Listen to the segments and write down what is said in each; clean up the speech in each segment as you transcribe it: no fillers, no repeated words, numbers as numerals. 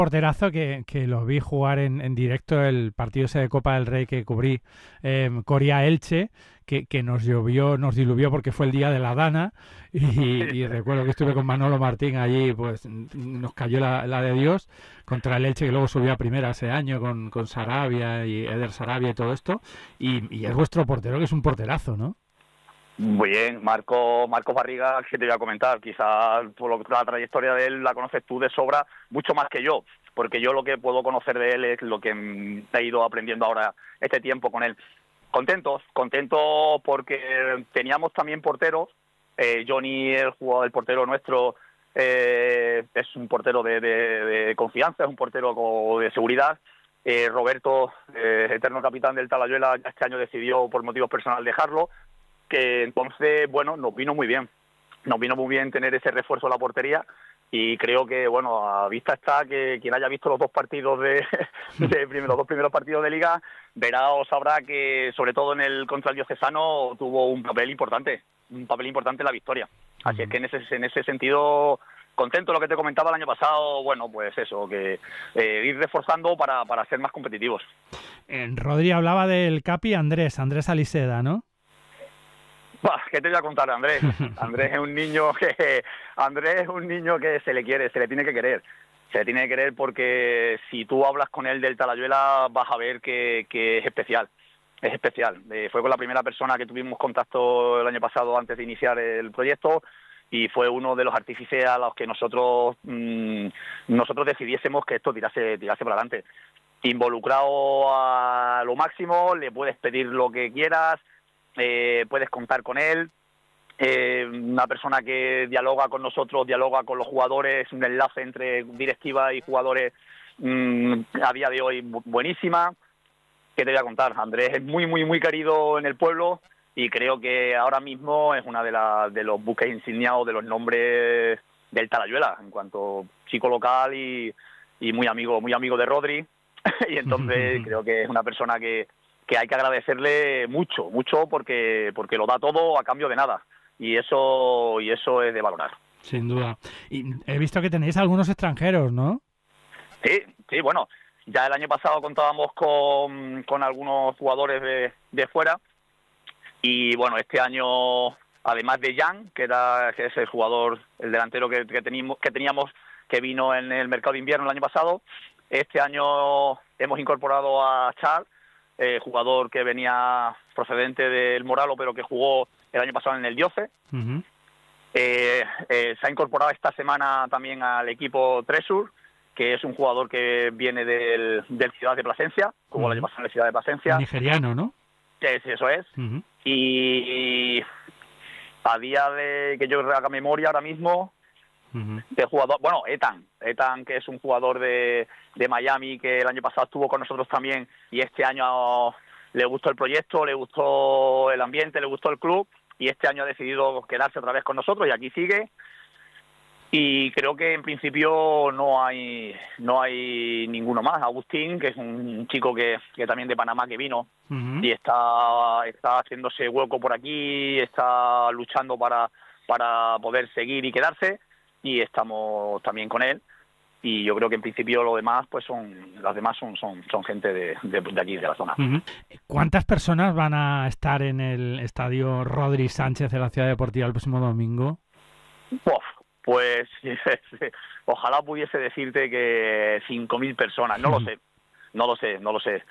Porterazo que lo vi jugar en directo el partido ese de Copa del Rey que cubrí, Coria Elche, que nos llovió, nos diluvió porque fue el día de la Dana y recuerdo que estuve con Manolo Martín allí, pues nos cayó la de Dios contra el Elche que luego subió a primera ese año con Sarabia y Eder Sarabia y todo esto y es vuestro portero que es un porterazo, ¿no? Muy bien, Marcos Barriga, que te voy a comentar, quizás la trayectoria de él la conoces tú de sobra, mucho más que yo, porque yo lo que puedo conocer de él es lo que he ido aprendiendo ahora este tiempo con él. Contentos porque teníamos también porteros, Johnny, el portero nuestro, es un portero de confianza, es un portero de seguridad. Roberto, eterno capitán del Talayuela, ya este año decidió por motivos personales dejarlo, que entonces, bueno, nos vino muy bien tener ese refuerzo en la portería y creo que, bueno, a vista está que quien haya visto los dos partidos los dos primeros partidos de Liga verá o sabrá que, sobre todo contra el Diocesano, tuvo un papel importante en la victoria. Así es que en ese sentido, contento. Lo que te comentaba el año pasado, bueno, pues eso, que ir reforzando para ser más competitivos. Rodri hablaba del Capi Andrés Aliseda, ¿no? ¿Qué te voy a contar de Andrés? Andrés es un niño que se le quiere, se le tiene que querer. Se le tiene que querer porque si tú hablas con él del Talayuela vas a ver que es especial. Es especial. Fue con la primera persona que tuvimos contacto el año pasado antes de iniciar el proyecto y fue uno de los artífices a los que nosotros decidiésemos que esto tirase para adelante. Involucrado a lo máximo, le puedes pedir lo que quieras, puedes contar con él, una persona que dialoga con nosotros, dialoga con los jugadores, un enlace entre directiva y jugadores a día de hoy buenísima. ¿Qué te voy a contar? Andrés es muy, muy, muy querido en el pueblo y creo que ahora mismo es una de los buques insigniados de los nombres del Talayuela, en cuanto chico local y muy amigo de Rodri. Y entonces creo que es una persona que hay que agradecerle mucho porque lo da todo a cambio de nada y eso es de valorar. Sin duda. Y he visto que tenéis algunos extranjeros, ¿no? Sí, bueno, ya el año pasado contábamos con algunos jugadores de fuera y bueno, este año, además de Jan, que es el jugador, el delantero que teníamos que vino en el mercado de invierno el año pasado, este año hemos incorporado a Charles, jugador que venía procedente del Moralo, pero que jugó el año pasado en el Dioce. Uh-huh. Se ha incorporado esta semana también al equipo Tresur, que es un jugador que viene del Ciudad de Plasencia, jugó el año pasado en la Ciudad de Plasencia. Nigeriano, ¿no? Sí, eso es. Uh-huh. Y a día de que yo haga memoria ahora mismo, de jugador, bueno, Ethan, que es un jugador de Miami que el año pasado estuvo con nosotros también y este año le gustó el proyecto, le gustó el ambiente, le gustó el club y este año ha decidido quedarse otra vez con nosotros y aquí sigue. Y creo que en principio no hay ninguno más. Agustín, que es un chico que también de Panamá que vino y está haciéndose hueco por aquí, está luchando para poder seguir y quedarse. Y estamos también con él y yo creo que en principio las demás son gente de aquí, de la zona. Uh-huh. ¿Cuántas personas van a estar en el estadio Rodri Sánchez de la Ciudad Deportiva el próximo domingo? Pues ojalá pudiese decirte que 5.000 personas, no lo sé.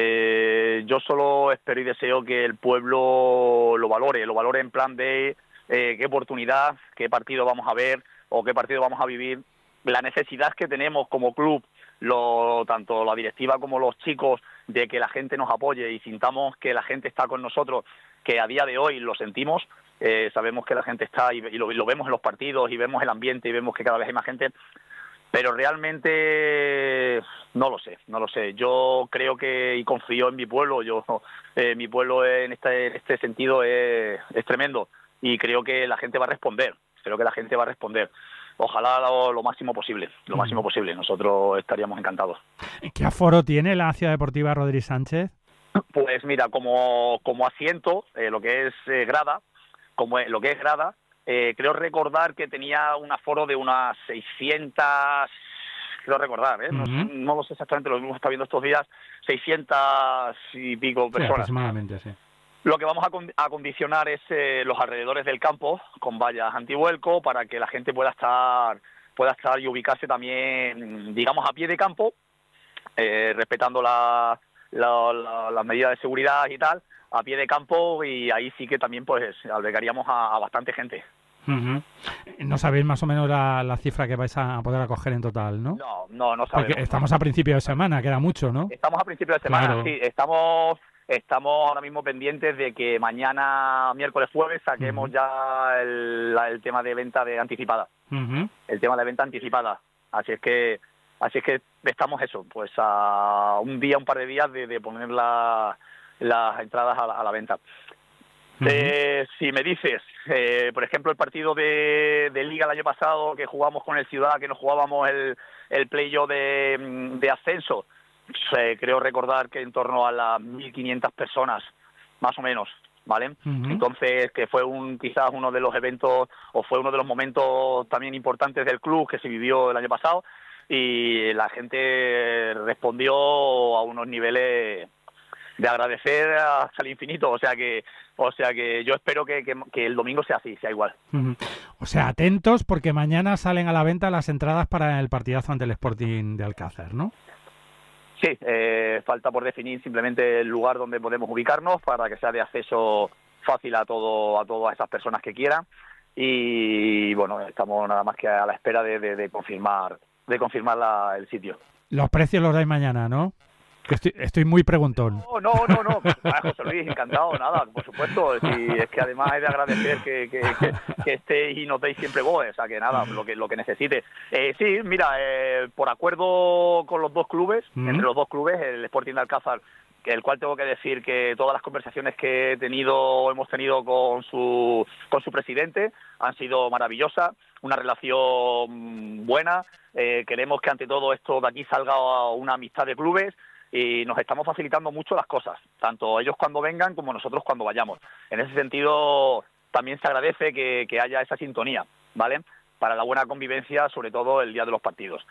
Yo solo espero y deseo que el pueblo lo valore en plan de qué oportunidad, qué partido vamos a ver o qué partido vamos a vivir, la necesidad que tenemos como club, tanto la directiva como los chicos, de que la gente nos apoye y sintamos que la gente está con nosotros, que a día de hoy lo sentimos, sabemos que la gente está y lo vemos en los partidos y vemos el ambiente y vemos que cada vez hay más gente, pero realmente no lo sé. Yo creo que y confío en mi pueblo, mi pueblo en este sentido es tremendo y creo que la gente va a responder. Ojalá lo máximo posible. Nosotros estaríamos encantados. ¿Qué aforo tiene la Ciudad Deportiva Rodri Sánchez? Pues mira, como asiento, lo que es grada, creo recordar que tenía un aforo de unas 600, quiero recordar, ¿eh? No lo sé exactamente, lo hemos estado viendo estos días, 600 y pico personas. Sí, aproximadamente, sí. Lo que vamos a condicionar es los alrededores del campo con vallas antivuelco para que la gente pueda estar y ubicarse también, digamos, a pie de campo, respetando las medidas de seguridad y tal, a pie de campo, y ahí sí que también pues albergaríamos a bastante gente. No sabéis más o menos la cifra que vais a poder acoger en total, ¿no? No sabemos. Porque estamos a principio de semana, queda mucho, ¿no? Estamos a principio de semana, claro. Sí. Estamos ahora mismo pendientes de que mañana, miércoles, jueves, saquemos ya el tema de venta anticipada. El tema de venta anticipada. Así es que estamos pues a un par de días de poner las entradas a la venta. Si me dices, por ejemplo, el partido de Liga el año pasado que jugamos con el Ciudad, que nos jugábamos el playoff de ascenso, creo recordar que en torno a las 1.500 personas, más o menos, ¿vale? Entonces, que fue quizás uno de los eventos, o fue uno de los momentos también importantes del club que se vivió el año pasado, y la gente respondió a unos niveles de agradecer hasta el infinito, o sea que yo espero que el domingo sea así, sea igual. O sea, atentos, porque mañana salen a la venta las entradas para el partidazo ante el Sporting de Alcázar, ¿no? Sí, falta por definir simplemente el lugar donde podemos ubicarnos para que sea de acceso fácil a todas esas personas que quieran, y bueno, estamos nada más que a la espera de confirmar el sitio. Los precios los dais mañana, ¿no? Que estoy muy preguntón. No. José Luis, encantado, nada, por supuesto. Sí, es que además he de agradecer que estéis y nos deis siempre voz, o sea que nada, lo que necesite. Sí, mira, por acuerdo con los dos clubes, entre los dos clubes, el Sporting de Alcázar, el cual tengo que decir que todas las conversaciones que hemos tenido con su presidente han sido maravillosas, una relación buena. Queremos que ante todo esto de aquí salga una amistad de clubes, y nos estamos facilitando mucho las cosas, tanto ellos cuando vengan como nosotros cuando vayamos. En ese sentido, también se agradece que haya esa sintonía, ¿vale?, para la buena convivencia, sobre todo el día de los partidos.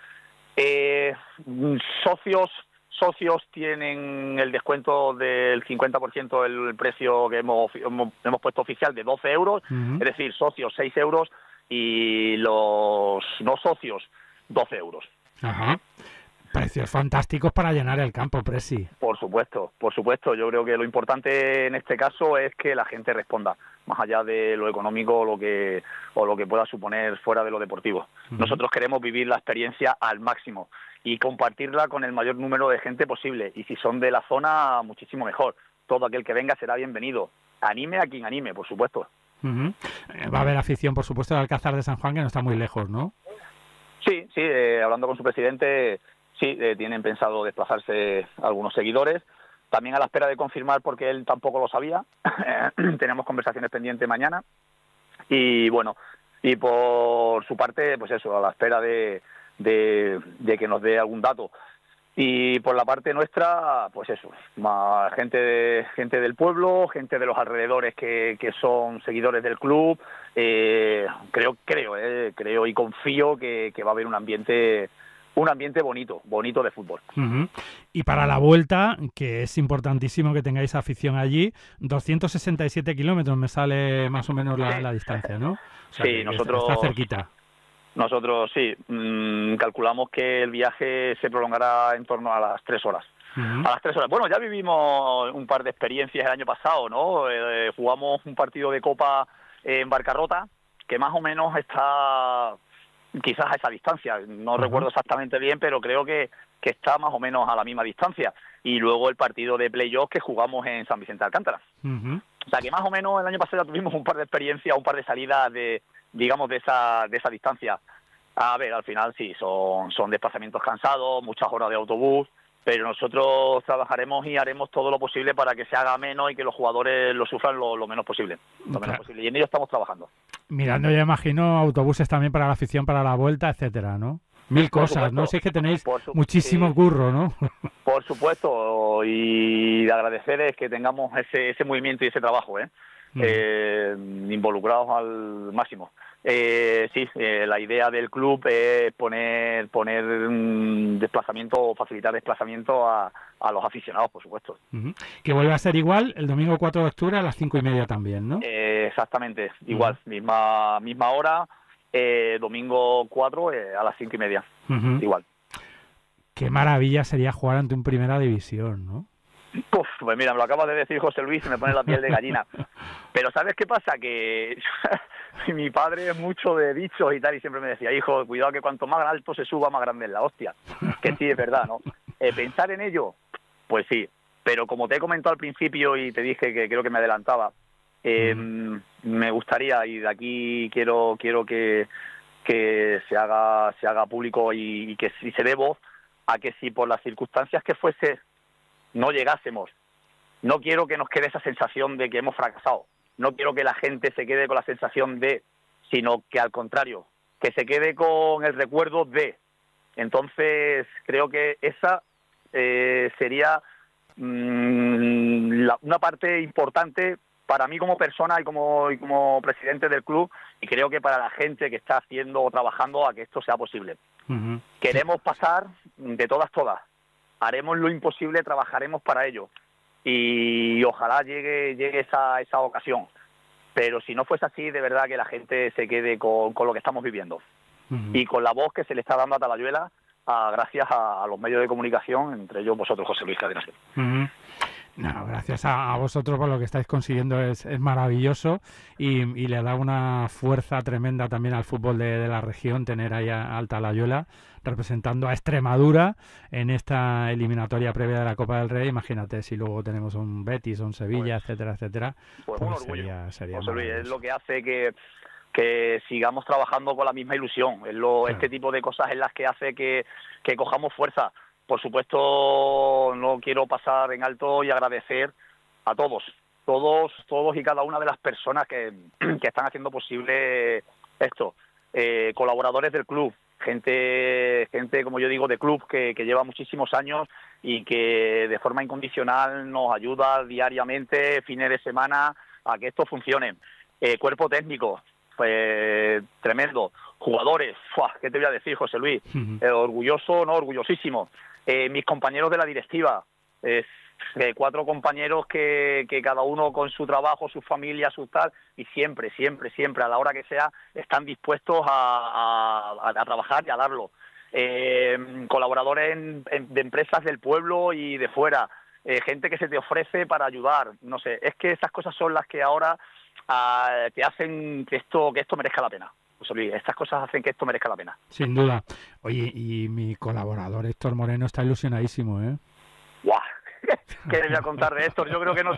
Socios tienen el descuento del 50% del precio que hemos puesto oficial, de 12 euros, es decir, socios 6 euros y los no socios 12 euros. Ajá. Precios fantásticos para llenar el campo, Presi. Por supuesto. Yo creo que lo importante en este caso es que la gente responda, más allá de lo económico o lo que pueda suponer fuera de lo deportivo. Nosotros queremos vivir la experiencia al máximo y compartirla con el mayor número de gente posible. Y si son de la zona, muchísimo mejor. Todo aquel que venga será bienvenido. Anime a quien anime, por supuesto. Va a haber afición, por supuesto, de Alcázar de San Juan, que no está muy lejos, ¿no? Sí, hablando con su presidente, sí, tienen pensado desplazarse algunos seguidores. También a la espera de confirmar, porque él tampoco lo sabía. Tenemos conversaciones pendientes mañana. Y bueno, y por su parte, pues eso, a la espera de que nos dé algún dato. Y por la parte nuestra, pues eso, más gente del pueblo, gente de los alrededores que son seguidores del club. Creo y confío que va a haber un ambiente bonito de fútbol. Y para la vuelta, que es importantísimo que tengáis afición allí, 267 kilómetros me sale más o menos la distancia, ¿no? O sea, sí, nosotros está cerquita. Nosotros sí, calculamos que el viaje se prolongará en torno a las 3 horas. A las 3 horas. Bueno, ya vivimos un par de experiencias el año pasado, ¿no? Jugamos un partido de Copa en Barcarrota, que más o menos está quizás a esa distancia. No recuerdo exactamente bien, pero creo que está más o menos a la misma distancia. Y luego el partido de playoff que jugamos en San Vicente de Alcántara. O sea que más o menos el año pasado ya tuvimos un par de experiencias, un par de salidas de esa distancia. A ver, al final sí, son desplazamientos cansados, muchas horas de autobús, pero nosotros trabajaremos y haremos todo lo posible para que se haga menos y que los jugadores lo sufran lo menos posible. Y en ello estamos trabajando. Mirando, ya imagino, autobuses también para la afición, para la vuelta, etcétera, ¿no? Mil cosas, ¿no? Sé que tenéis muchísimo curro, ¿no? Por supuesto, y de agradecer es que tengamos ese movimiento y ese trabajo, ¿eh? involucrados al máximo. Sí, la idea del club es poner desplazamiento o facilitar desplazamiento a los aficionados, por supuesto. Que vuelve a ser igual el domingo 4 de octubre a las 5:30 también, ¿no? Exactamente, igual, misma hora, domingo 4 a las 5:30, igual. Qué maravilla sería jugar ante un Primera División, ¿no? Pues mira, me lo acaba de decir José Luis y me pone la piel de gallina. Pero ¿sabes qué pasa? Que mi padre es mucho de dichos y tal, y siempre me decía, hijo, cuidado que cuanto más alto se suba, más grande es la hostia. Que sí, es verdad, ¿no? Pensar en ello, pues sí. Pero como te he comentado al principio y te dije que creo que me adelantaba, me gustaría, y de aquí quiero que se haga público y que si se dé voz a que si por las circunstancias que fuese no llegásemos, no quiero que nos quede esa sensación de que hemos fracasado, no quiero que la gente se quede con la sensación de, sino que al contrario, que se quede con el recuerdo de. Entonces creo que esa sería una parte importante para mí como persona y como presidente del club, y creo que para la gente que está haciendo o trabajando a que esto sea posible. Queremos pasar de todas, haremos lo imposible, trabajaremos para ello, y ojalá llegue esa ocasión, pero si no fuese así, de verdad que la gente se quede con lo que estamos viviendo y con la voz que se le está dando a Talayuela, gracias a los medios de comunicación, entre ellos vosotros, José Luis Cadenas. No, gracias a vosotros por lo que estáis consiguiendo, es maravilloso, y le da una fuerza tremenda también al fútbol de la región tener ahí al Talayuela representando a Extremadura en esta eliminatoria previa de la Copa del Rey. Imagínate si luego tenemos un Betis, un Sevilla, etcétera, pues un orgullo. Sería José Luis, es lo que hace que sigamos trabajando con la misma ilusión. Este tipo de cosas es las que hace que cojamos fuerza. Por supuesto, no quiero pasar en alto y agradecer a todos y cada una de las personas que están haciendo posible esto. Colaboradores del club, gente, como yo digo, de club que lleva muchísimos años y que de forma incondicional nos ayuda diariamente, fines de semana, a que esto funcione. Cuerpo técnico, pues tremendo. Jugadores, ¿qué te voy a decir, José Luis? Orgulloso, no, orgullosísimo. Mis compañeros de la directiva, 4 compañeros que cada uno con su trabajo, su familia, su tal, y siempre, a la hora que sea, están dispuestos a trabajar y a darlo. Colaboradores de empresas del pueblo y de fuera, gente que se te ofrece para ayudar, no sé, es que esas cosas son las que ahora te hacen que esto merezca la pena. Estas cosas hacen que esto merezca la pena. Sin duda. Oye, y mi colaborador Héctor Moreno está ilusionadísimo, ¿eh? ¡Guau! ¿Qué les voy a contar de Héctor? Yo creo que no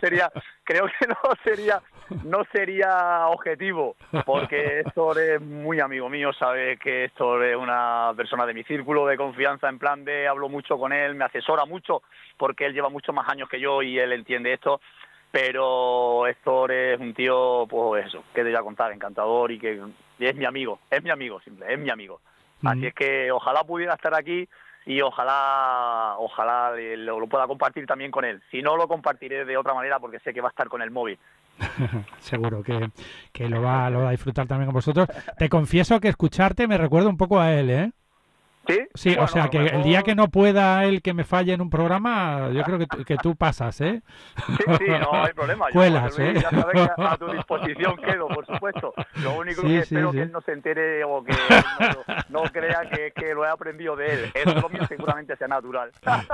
sería objetivo, porque Héctor es muy amigo mío, sabe que Héctor es una persona de mi círculo de confianza, en plan de hablo mucho con él, me asesora mucho, porque él lleva muchos más años que yo y él entiende esto. Pero Héctor es un tío, pues eso, que te voy a contar, encantador, y que es mi amigo, simple, es mi amigo. Así es que ojalá pudiera estar aquí y ojalá lo pueda compartir también con él. Si no, lo compartiré de otra manera porque sé que va a estar con el móvil. Seguro que lo va a disfrutar también con vosotros. Te confieso que escucharte me recuerda un poco a él, ¿eh? Sí, bueno, o sea, que el día que no pueda él que me falle en un programa, yo creo que tú pasas, ¿eh? Sí, no hay problema. Cuelas, yo, ya sabes que a tu disposición quedo, por supuesto. Lo único que espero que él no se entere o que no crea que lo he aprendido de él. Eso lo mío seguramente sea natural.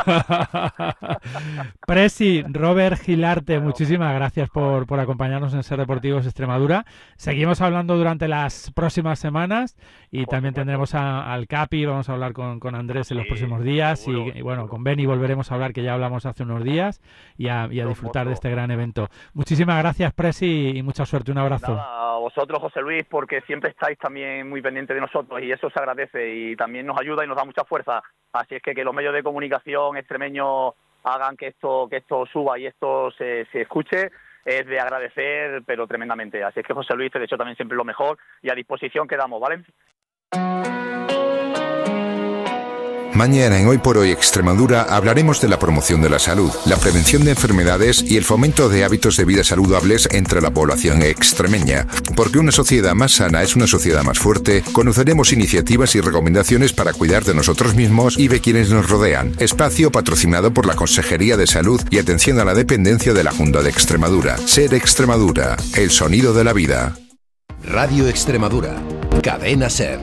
Presi, Robert Gilarte, muchísimas gracias por acompañarnos en Ser Deportivos Extremadura. Seguimos hablando durante las próximas semanas y también tendremos al Capi, vamos a hablar con Andrés en los próximos días, seguro, y bueno, con Beni volveremos a hablar, que ya hablamos hace unos días, y a disfrutar de este gran evento. Muchísimas gracias, Presi, y mucha suerte. Un abrazo. Nada, a vosotros, José Luis, porque siempre estáis también muy pendientes de nosotros y eso se agradece y también nos ayuda y nos da mucha fuerza. Así es que los medios de comunicación extremeños hagan que esto suba y esto se escuche, es de agradecer, pero tremendamente. Así es que, José Luis, te deseo también siempre lo mejor y a disposición quedamos, ¿vale? Mañana en Hoy por Hoy Extremadura hablaremos de la promoción de la salud, la prevención de enfermedades y el fomento de hábitos de vida saludables entre la población extremeña. Porque una sociedad más sana es una sociedad más fuerte, conoceremos iniciativas y recomendaciones para cuidar de nosotros mismos y de quienes nos rodean. Espacio patrocinado por la Consejería de Salud y Atención a la Dependencia de la Junta de Extremadura. Ser Extremadura, el sonido de la vida. Radio Extremadura, Cadena Ser.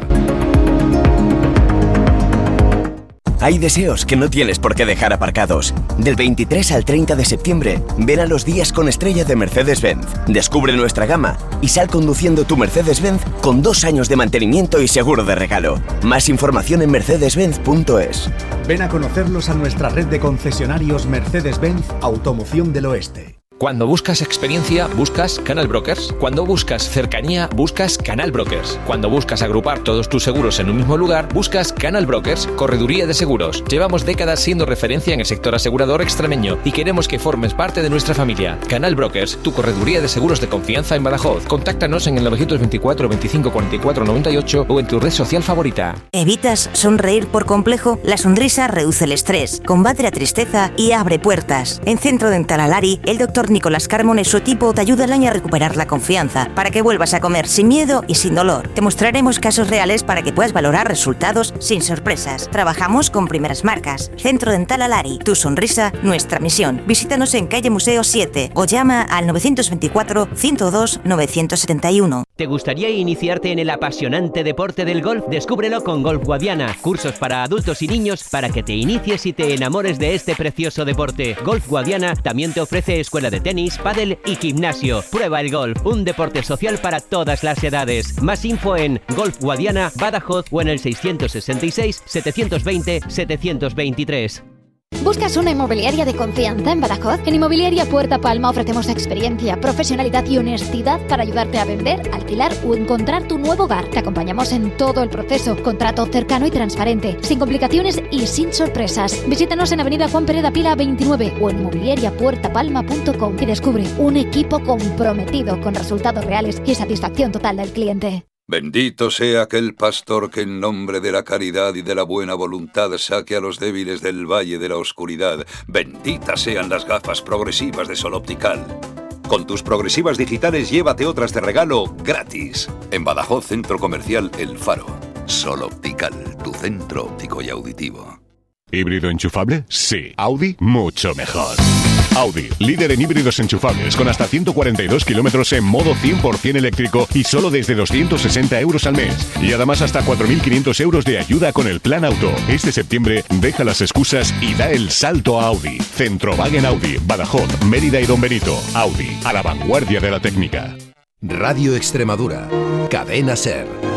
Hay deseos que no tienes por qué dejar aparcados. Del 23 al 30 de septiembre, ven a los días con estrella de Mercedes-Benz. Descubre nuestra gama y sal conduciendo tu Mercedes-Benz con 2 años de mantenimiento y seguro de regalo. Más información en mercedes-benz.es. Ven a conocerlos a nuestra red de concesionarios Mercedes-Benz Automoción del Oeste. Cuando buscas experiencia, buscas Canal Brokers. Cuando buscas cercanía, buscas Canal Brokers. Cuando buscas agrupar todos tus seguros en un mismo lugar, buscas Canal Brokers, Correduría de Seguros. Llevamos décadas siendo referencia en el sector asegurador extremeño y queremos que formes parte de nuestra familia. Canal Brokers, tu correduría de seguros de confianza en Badajoz. Contáctanos en el 924 25 44 98 o en tu red social favorita. ¿Evitas sonreír por complejo? La sonrisa reduce el estrés, combate la tristeza y abre puertas. En Centro Dental Alari, el doctor Nicolás Carmona y su equipo te ayudan a recuperar la confianza para que vuelvas a comer sin miedo y sin dolor. Te mostraremos casos reales para que puedas valorar resultados sin sorpresas. Trabajamos con primeras marcas. Centro Dental Alari, tu sonrisa, nuestra misión. Visítanos en calle Museo 7 o llama al 924 102 971. ¿Te gustaría iniciarte en el apasionante deporte del golf? Descúbrelo con Golf Guadiana. Cursos para adultos y niños para que te inicies y te enamores de este precioso deporte. Golf Guadiana también te ofrece escuela de tenis, pádel y gimnasio. Prueba el golf, un deporte social para todas las edades. Más info en Golf Guadiana, Badajoz o en el 666 720 723. ¿Buscas una inmobiliaria de confianza en Badajoz? En Inmobiliaria Puerta Palma ofrecemos experiencia, profesionalidad y honestidad para ayudarte a vender, alquilar o encontrar tu nuevo hogar. Te acompañamos en todo el proceso, contrato cercano y transparente, sin complicaciones y sin sorpresas. Visítanos en Avenida Juan Pereda Pila 29 o en inmobiliariapuertapalma.com y descubre un equipo comprometido con resultados reales y satisfacción total del cliente. Bendito sea aquel pastor que en nombre de la caridad y de la buena voluntad saque a los débiles del valle de la oscuridad. Benditas sean las gafas progresivas de Sol Optical. Con tus progresivas digitales llévate otras de regalo gratis. En Badajoz, Centro Comercial El Faro. Sol Optical, tu centro óptico y auditivo. ¿Híbrido enchufable? Sí. Audi, mucho mejor. Audi, líder en híbridos enchufables, con hasta 142 kilómetros en modo 100% eléctrico y solo desde 260 euros al mes. Y además hasta 4.500 euros de ayuda con el plan auto. Este septiembre, deja las excusas y da el salto a Audi. Centrowagen Audi, Badajoz, Mérida y Don Benito. Audi, a la vanguardia de la técnica. Radio Extremadura, Cadena Ser.